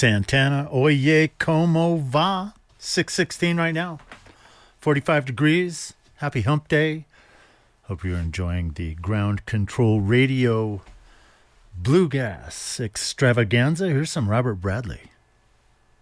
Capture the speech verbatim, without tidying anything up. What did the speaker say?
Santana, Oye Como Va, six sixteen right now, forty-five degrees. Happy hump day. Hope you're enjoying the Ground Control Radio Blue Gas Extravaganza. Here's some Robert Bradley.